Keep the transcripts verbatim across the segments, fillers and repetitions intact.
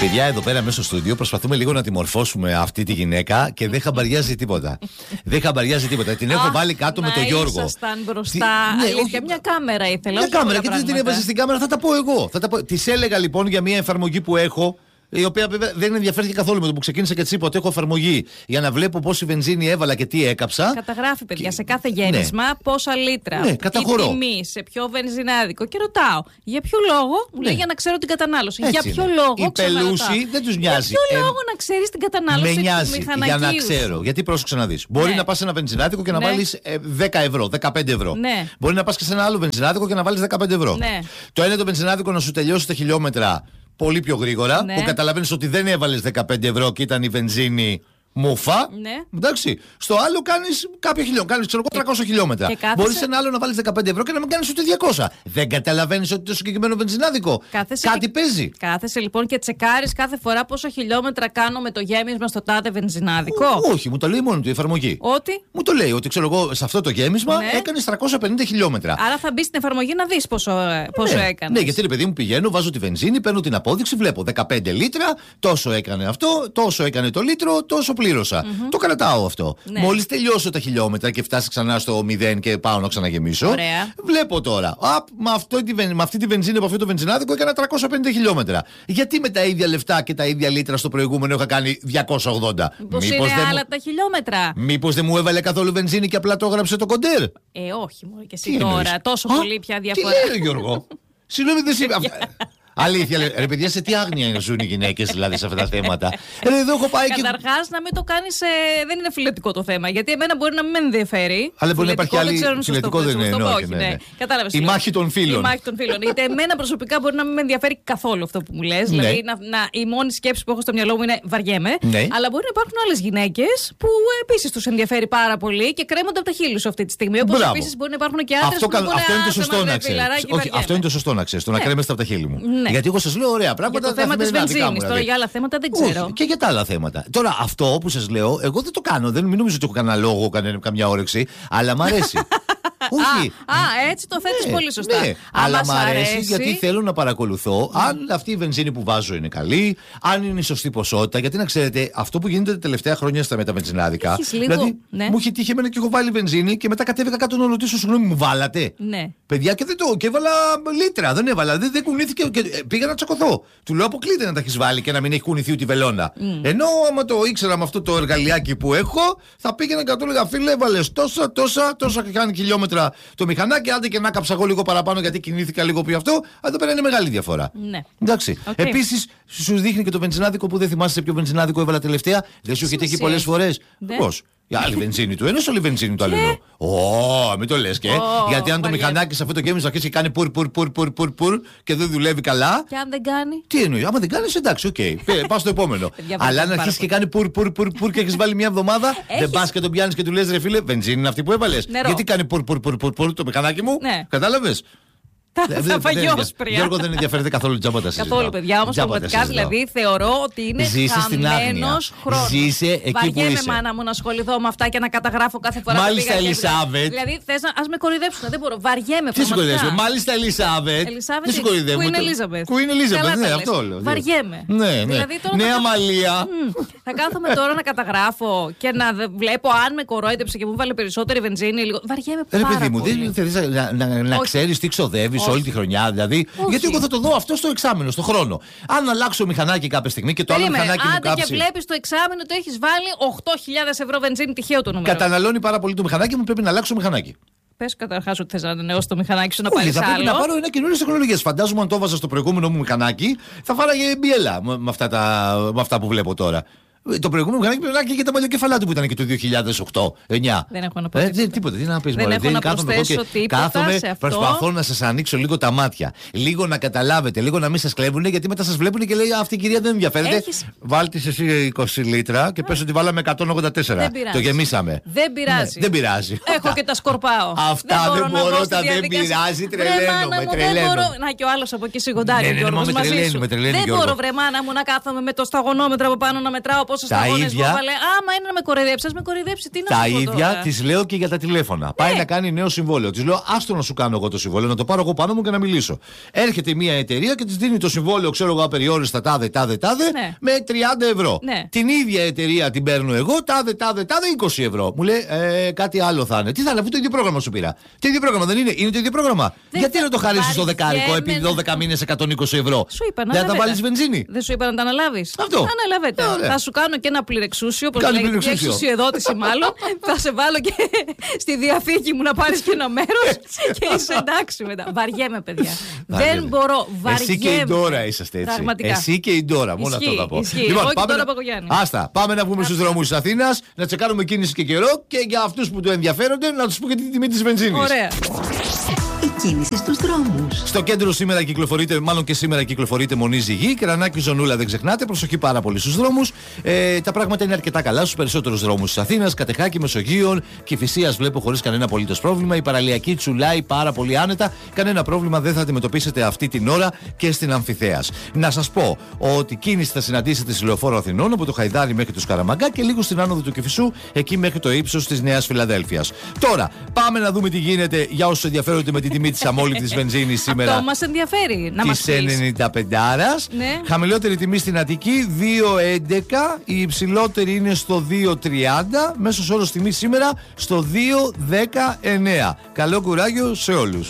Παιδιά, εδώ πέρα μέσα στο στούντιο προσπαθούμε λίγο να τη μορφώσουμε αυτή τη γυναίκα και δεν χαμπαριάζει τίποτα. Δεν χαμπαριάζει τίποτα. Την έχω βάλει κάτω με τον Γιώργο. Ήσασταν μπροστά. Ναι, Αλήθεια, μια κάμερα ήθελα. Μια κάμερα, και δεν την έβαζε στην κάμερα, θα τα πω εγώ. Τη έλεγα λοιπόν για μια εφαρμογή που έχω, η οποία δεν ενδιαφέρθηκε καθόλου με το που ξεκίνησα και τη είπα ότι έχω εφαρμογή για να βλέπω πόση βενζίνη έβαλα και τι έκαψα. Καταγράφει, παιδιά, και... σε κάθε γέμισμα, ναι, πόσα λίτρα. Ναι, καταχωρώ. Τι τιμή, σε ποιο βενζινάδικο. Και ρωτάω, για ποιο λόγο, μου λέει, ναι, για να ξέρω την κατανάλωση. Έτσι για ποιο είναι. Λόγο, οι πελούσιοι δεν του νοιάζει. Για ποιο ε, λόγο να ξέρει την κατανάλωση. Με νοιάζει για να ξέρω. Γιατί πρόσεξε να δει. Μπορεί ναι. να πα σε ένα βενζινάδικο και να ναι. βάλει δέκα ευρώ, δεκαπέντε ευρώ. Ναι. Μπορεί να πα και σε ένα άλλο βενζινάδικο και να βάλει δεκαπέντε ευρώ. Ναι. Το ένα το βενζινάδικο να σου τελειώσει τα χιλιόμετρα πολύ πιο γρήγορα, ναι, που καταλαβαίνεις ότι δεν έβαλες δεκαπέντε ευρώ και ήταν η βενζίνη μουφα. Ναι. Εντάξει. Στο άλλο κάνεις κάποιο χιλιόμετρο. Κάνεις ξέρω εγώ τριακόσια χιλιόμετρα. Κάθεσαι... Μπορείς σε ένα άλλο να βάλεις δεκαπέντε ευρώ και να μην κάνεις ούτε διακόσια. Δεν καταλαβαίνεις ότι το συγκεκριμένο βενζινάδικο κάθεσαι κάτι και... παίζει. Κάθεσαι λοιπόν και τσεκάρεις κάθε φορά πόσα χιλιόμετρα κάνω με το γέμισμα στο τάδε βενζινάδικο. Ό, όχι, μου το λέει μόνο του η εφαρμογή. Ότι. Μου το λέει ότι ξέρω εγώ σε αυτό το γέμισμα ναι. έκανες τριακόσια πενήντα χιλιόμετρα. Άρα θα μπει στην εφαρμογή να δεις πόσο, πόσο ναι. έκανες. Ναι, γιατί ρε παιδί μου πηγαίνω, βάζω τη βενζίνη, παίρνω την απόδειξη, βλέπω δεκαπέντε λίτρα, τόσο έκανε αυτό, τόσο έκανε το λίτρο, τόσο πλήρωσα. Mm-hmm. Το κρατάω αυτό. Ναι. Μόλις τελειώσω τα χιλιόμετρα και φτάσει ξανά στο μηδέν και πάω να ξαναγεμίσω. Ωραία. Βλέπω τώρα. Α, με, αυτό, με αυτή τη βενζίνη από αυτό το βενζινάδικο έκανα τριακόσια πενήντα χιλιόμετρα. Γιατί με τα ίδια λεφτά και τα ίδια λίτρα στο προηγούμενο είχα κάνει διακόσια ογδόντα. Μήπως είναι άλλα μου... τα χιλιόμετρα. Μήπως δεν μου έβαλε καθόλου βενζίνη και απλά το έγραψε το κοντέρ. Ε, όχι μόνο και εσύ τώρα. Τόσο Α, πολύ πια διαφορά. Τι λέει, Γιώργο. Συγγνώμη, δεν σημαίνει. Αλήθεια, ρε παιδιά, σε τι άγνοια ζουν οι γυναίκες δηλαδή σε αυτά τα θέματα. Ε, εδώ έχω πάει Καταρχάς, και... να μην το κάνεις. Ε, δεν είναι φιλετικό το θέμα. Γιατί εμένα μπορεί να μην με ενδιαφέρει. Αλλά μπορεί να υπάρχει άλλη. Φιλετικό δεν είναι. Ναι, όχι, ναι, ναι. Κατάλαβες. Η μάχη των φίλων. Η μάχη των φίλων. Είτε εμένα προσωπικά μπορεί να μην με ενδιαφέρει καθόλου αυτό που μου λες. Ναι. Δηλαδή, να, να, η μόνη σκέψη που έχω στο μυαλό μου είναι βαριέμαι. Ναι. Αλλά μπορεί να υπάρχουν άλλες γυναίκες που επίσης τους ενδιαφέρει πάρα πολύ και κρέμονται από τα χείλη σου αυτή τη στιγμή. Όπως επίσης μπορεί να υπάρχουν και άντρες που. Αυτό είναι το σωστό να ξέρεις. Αυτό είναι το σωστό να ξέρεις. Το να κρέμεστε από τα χείλη μου. Ναι. Γιατί εγώ σας λέω ωραία πράγματα. Για το θέμα της βενζίνης. Τώρα για άλλα θέματα δεν ξέρω. Όχι, και για τα άλλα θέματα. Τώρα αυτό που σας λέω, εγώ δεν το κάνω. Δεν μην νομίζω ότι έχω κανένα λόγο, κανένα, καμιά όρεξη. Αλλά μ' αρέσει. Όχι. Α, α, έτσι το θέτεις ναι, πολύ σωστά. Ναι. Αλλά μ' αρέσει, αρέσει γιατί θέλω να παρακολουθώ mm. αν αυτή η βενζίνη που βάζω είναι καλή, αν είναι η σωστή ποσότητα. Γιατί να ξέρετε, αυτό που γίνεται τα τελευταία χρόνια στα μεταβενζινάδικα. Δηλαδή, ναι. μου έχει τύχει εμένα και έχω βάλει βενζίνη και μετά κατέβηκα κάτω να ρωτήσω, συγγνώμη, μου βάλατε. Ναι. Παιδιά, και δεν το. Και έβαλα λίτρα. Δεν έβαλα. Δεν, δεν κουνήθηκε. Και πήγα να τσακωθώ. Του λέω, αποκλείται να τα έχει βάλει και να μην έχει κουνηθεί ούτε η βελόνα. Mm. Ενώ άμα το ήξερα με αυτό το εργαλειάκι που έχω, θα πήγαινα και του έλεγα, φίλε, έβαλε τόσα, τόσα, τόσα κάνει χιλιόμετρα το μηχανάκι, άντε και να κάψα εγώ λίγο παραπάνω γιατί κινήθηκα λίγο πιο αυτό. Εδώ πέρα είναι μεγάλη διαφορά. Ναι. Εντάξει. Okay. Επίσης, σου δείχνει και το βενζινάδικο που δεν θυμάσαι σε ποιο βενζινάδικο έβαλα τελευταία. Δεν σου έχει τύχει πολλές φορές. Πώς? Η άλλη βενζίνη του ενός, άλλη βενζίνη του αλλού. Ω, μην το λες και. Oh, γιατί αν το μηχανάκι σε αυτό το γέμισμα αρχίσει και κάνει πουρ, πουρ, πουρ, πουρ, πουρ, πουρ και δεν δουλεύει καλά. Και αν δεν κάνει. Τι εννοεί, άμα δεν κάνει, εντάξει, οκ. Πάω στο επόμενο. Αλλά αν αρχίσει και κάνει πουρ, πουρ, πουρ, πουρ και έχει βάλει μια εβδομάδα, δεν πα και τον πιάνει και του λες, ρε φίλε, βενζίνη είναι αυτή που έβαλε. Γιατί κάνει πουρ, πουρ, πουρ, πουρ το μηχανάκι μου. Κατάλαβε. Θα φαγεί όσπρια. Γιώργο, δεν ενδιαφέρεται καθόλου τζάμπα τα συζητάω. Καθόλου, παιδιά. Όμως πραγματικά δηλαδή θεωρώ ότι είναι χαμένος χρόνος. Ζήσε εκεί που είσαι. Βαριέμαι, μάνα μου, να ασχοληθώ με αυτά και να καταγράφω κάθε φορά. Μάλιστα, Ελισάβετ. Δηλαδή, θες να ας με κοροϊδέψουν. Δεν μπορώ. Βαριέμαι. Τι σου κοροϊδεύω. Μάλιστα, Ελισάβετ. Τι σου κοροϊδεύω. Κουίν Ελίζαμπεθ. Κουίν Ελίζαμπεθ, ναι, αυτό λέω. Βαριέμαι. Νέα Μαλία. Θα κάθομαι τώρα να καταγράφω και να βλέπω αν με κορόιδεψε και μου βάλε περισσότερη βενζίνη. Βαριέμαι πάρα πολύ. Ρε παιδί μου, δεν θέλει να ξέρει τι ξοδεύει όλη τη χρονιά, δηλαδή. Όχι. Γιατί εγώ θα το δω αυτό στο εξάμηνο, στο χρόνο. Αν αλλάξω μηχανάκι κάποια στιγμή και το Περίμενε, άλλο μηχανάκι μου κάψει. Άντε και βλέπεις το εξάμηνο το έχεις βάλει οκτώ χιλιάδες ευρώ βενζίνη, τυχαίο το νούμερο. Καταναλώνει πάρα πολύ το μηχανάκι μου, πρέπει να αλλάξω μηχανάκι. Πες καταρχάς ότι θες να ανανεώσεις το μηχανάκι σου να πάρεις άλλο. Πρέπει να πάρω ένα καινούριες τεχνολογίες. Φαντάζομαι αν το βάζα στο προηγούμενο μου μηχανάκι, θα φάραγε μπιέλα με αυτά, τα, με αυτά που βλέπω τώρα. Το προηγούμενο μηχανάκι πρέπει να και τα μαλλιοκεφαλά του που ήταν και το δύο χιλιάδες οκτώ εννιά. Δεν έχω να πω. Ε, δεν, τίποτα, τι να πεις, δεν έχω να προσθέσω τίποτα. Κάθομαι, προσπαθώ να σας ανοίξω λίγο τα μάτια. Λίγο να καταλάβετε, λίγο να μην σας κλέβουνε, γιατί μετά σας βλέπουν και λέει αυτή η κυρία δεν ενδιαφέρεται. Έχεις... Βάλτε εσύ είκοσι λίτρα και πες ότι βάλαμε εκατόν ογδόντα τέσσερα. Το γεμίσαμε. Δεν πειράζει. Ναι, δεν πειράζει. Έχω και τα σκορπάω. Αυτά δεν μπορώ, τα δεν πειράζει, τρελαίνομαι. Να και ο άλλος από εκεί σιγοντάρει. Δεν μπορώ βρεμάνα μου να κάθομαι με το σταγονόμετρο από πάνω να μετράω. πόσους αγώνες μου έβαλε. Άμα είναι να με κοροϊδέψει, με κοροϊδέψει. Τι να τα σου πω ίδια τη λέω και για τα τηλέφωνα. Ναι. Πάει να κάνει νέο συμβόλαιο. Τη λέω, άστο να σου κάνω εγώ το συμβόλαιο, να το πάρω εγώ πάνω μου και να μιλήσω. Έρχεται μια εταιρεία και τη δίνει το συμβόλαιο, ξέρω εγώ, απεριόριστα τάδε, τάδε, τάδε, ναι. με τριάντα ευρώ. Ναι. Την ίδια εταιρεία την παίρνω εγώ, τάδε, τάδε, τάδε, είκοσι ευρώ. Μου λέει, ε, κάτι άλλο θα είναι. Τι θα είναι, αφού το ίδιο πρόγραμμα σου πήρα. Το ίδιο πρόγραμμα δεν είναι, είναι το ίδιο πρόγραμμα. Δεν Γιατί θα... να το χαρίσει στο δεκάρικο επί δώδεκα μήνες εκατόν είκοσι ευρώ. Σου είπα να δεν θα βάλει βενζίνη. Δεν σου είπα να τα αναλάβει. Αυτό. Αναλαβέτε. Yeah, θα σου κάνω και ένα πληρεξούσιο, όπως λέγεται, εξουσιοδότηση μάλλον. Θα σε βάλω και στη διαθήκη μου να πάρει και ένα μέρο και είσαι εντάξει μετά. Βαριέμαι, παιδιά. Δεν μπορώ. Βαριέμαι. Εσύ και η Ντόρα είσαστε έτσι. Πραγματικά. Εσύ και η Ντόρα. Μόνο αυτό θα πω. Λοιπόν, πάμε να... Άστα, πάμε να βγούμε στους δρόμους της Αθήνας, να τσεκάρουμε κίνηση και καιρό και για αυτούς που το ενδιαφέρονται να τους πω και τη τιμή της βενζίνης. Ωραία. Η κίνηση στους δρόμους. Στο κέντρο σήμερα κυκλοφορείτε, μάλλον και σήμερα κυκλοφορείτε μονή ζυγή. Κρανάκι, Ζωνούλα, δεν ξεχνάτε. Προσοχή πάρα πολύ στους δρόμους. Ε, τα πράγματα είναι αρκετά καλά στους περισσότερους δρόμους της Αθήνας. Κατεχάκη, Μεσογείων, Κηφισίας βλέπω χωρίς κανένα απολύτως πρόβλημα. Η παραλιακή τσουλάει πάρα πολύ άνετα. Κανένα πρόβλημα δεν θα αντιμετωπίσετε αυτή την ώρα και στην Αμφιθέας. Να σας πω ότι κίνηση θα συναντήσετε στη Λεωφόρο Αθηνών από το Χαϊδάρι μέχρι το Σκαραμαγκά και λίγο στην άνοδο του Κηφισού, εκεί μέχρι το ύψος της Νέας Φιλαδέλφειας. Τώρα πάμε να δούμε τι γίνεται για όσους ενδιαφέρονται με την τιμή της αμόλυτης βενζίνης σήμερα. Αυτό μας ενδιαφέρει. Να μας πεις. Της ενενήντα πέντε άρας. Ναι. Χαμηλότερη τιμή στην Αττική δύο έντεκα. Η υψηλότερη είναι στο δύο τριάντα. Μέσος όρος τιμή σήμερα στο δύο δεκαεννέα. Καλό κουράγιο σε όλους.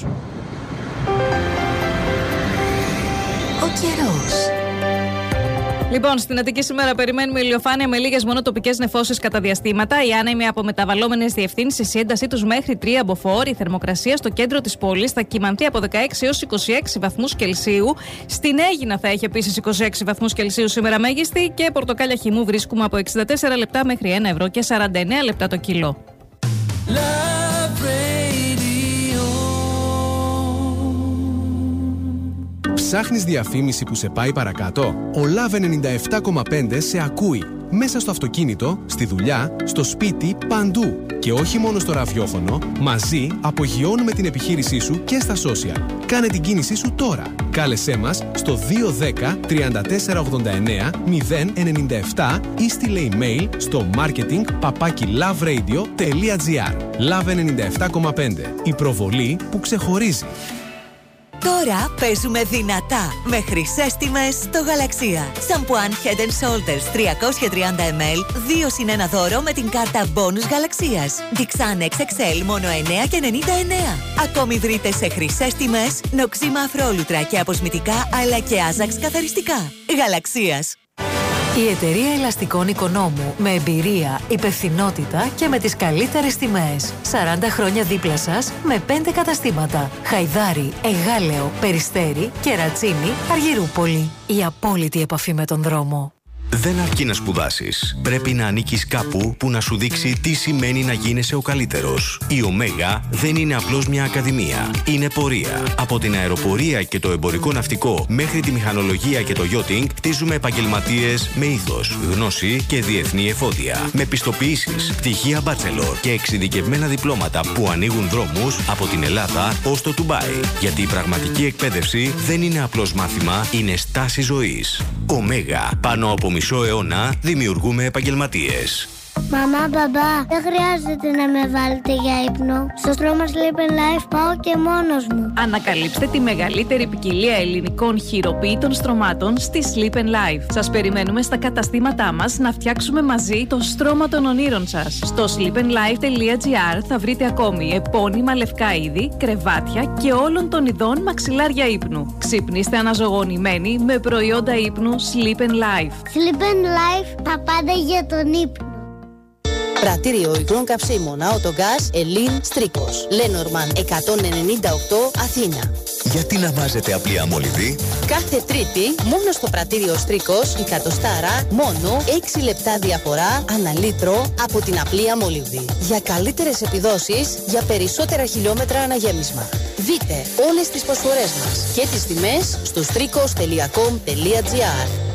Ο καιρός. Λοιπόν, στην Αττική σήμερα περιμένουμε ηλιοφάνεια με λίγες μόνο τοπικές νεφώσεις κατά διαστήματα. Οι άνεμοι από μεταβαλλόμενες διευθύνσεις, η έντασή τους μέχρι τρία μποφόρ. Η θερμοκρασία στο κέντρο της πόλης θα κυμανθεί από δεκαέξι έως είκοσι έξι βαθμούς Κελσίου. Στην Αίγινα θα έχει επίσης είκοσι έξι βαθμούς Κελσίου σήμερα μέγιστη. Και πορτοκάλια χυμού βρίσκουμε από εξήντα τέσσερα λεπτά μέχρι ένα ευρώ και σαράντα εννέα λεπτά το κιλό. Ψάχνεις διαφήμιση που σε πάει παρακάτω? Ο Love ενενήντα επτά κόμμα πέντε σε ακούει. Μέσα στο αυτοκίνητο, στη δουλειά, στο σπίτι, παντού. Και όχι μόνο στο ραδιόφωνο, μαζί απογειώνουμε την επιχείρησή σου και στα social. Κάνε την κίνησή σου τώρα. Κάλεσέ μας στο δύο δέκα τριάντα τέσσερα ογδόντα εννέα μηδέν ενενήντα επτά ή στείλε email στο marketing παπάκι loveradio τελεία gr. Love ενενήντα επτά κόμμα πέντε. Η προβολή που ξεχωρίζει. Τώρα παίζουμε δυνατά με χρυσές τιμές στο Γαλαξία. Σαμπουάν Head and Shoulders τριακόσια τριάντα μιλιλίτρα, δύο συν ένα δώρο με την κάρτα Bonus Γαλαξίας. Dixan εξ εξ ελ μόνο εννέα και ενενήντα εννέα. Ακόμη βρείτε σε χρυσές τιμές νοξίμα αφρόλουτρα και αποσμητικά αλλά και Άζαξ καθαριστικά. Γαλαξίας. Η εταιρεία ελαστικών Οικονόμου με εμπειρία, υπευθυνότητα και με τις καλύτερες τιμές. σαράντα χρόνια δίπλα σας με πέντε καταστήματα. Χαϊδάρι, Εγάλεο, Περιστέρι, Κερατσίνη, Αργυρούπολη. Η απόλυτη επαφή με τον δρόμο. Δεν αρκεί να σπουδάσεις. Πρέπει να ανήκεις κάπου που να σου δείξει τι σημαίνει να γίνεσαι ο καλύτερος. Η Ωμέγα δεν είναι απλώς μια ακαδημία. Είναι πορεία. Από την αεροπορία και το εμπορικό ναυτικό μέχρι τη μηχανολογία και το yachting, χτίζουμε επαγγελματίες με ήθος, γνώση και διεθνή εφόδια. Με πιστοποιήσεις, πτυχία bachelor και εξειδικευμένα διπλώματα που ανοίγουν δρόμους από την Ελλάδα ως το Ντουμπάι. Γιατί η πραγματική εκπαίδευση δεν είναι απλώς μάθημα, είναι στάση ζωής. Ωμέγα. Πάνω από μισό αιώνα δημιουργούμε επαγγελματίες. Μαμά, μπαμπά, δεν χρειάζεται να με βάλετε για ύπνο. Στο στρώμα Sleep and Life πάω και μόνος μου. Ανακαλύψτε τη μεγαλύτερη ποικιλία ελληνικών χειροποίητων στρωμάτων στη Sleep and Life. Σας περιμένουμε στα καταστήματά μας να φτιάξουμε μαζί το στρώμα των ονείρων σας. Στο sleep and life τελεία gr θα βρείτε ακόμη επώνυμα λευκά είδη, κρεβάτια και όλων των ειδών μαξιλάρια ύπνου. Ξυπνήστε αναζωογονημένοι με προϊόντα ύπνου Sleep and Life. Sleep and Life, τα πάντα για τον ύπνο. Πρατήριο υγρών καυσίμων Autogas Ελλήν Στρίκος. Λένορμαν εκατόν ενενήντα οκτώ Αθήνα. Γιατί να βάζετε απλή αμολυβή? Κάθε Τρίτη, μόνο στο πρατήριο Στρίκος, η κατοστάρα, μόνο έξι λεπτά διαφορά ανά λίτρο από την απλή αμολυβή. Για καλύτερες επιδόσεις, για περισσότερα χιλιόμετρα αναγέμισμα. Δείτε όλες τις προσφορές μας και τις τιμές στο στρίκος τελεία κομ τελεία τζι άρ.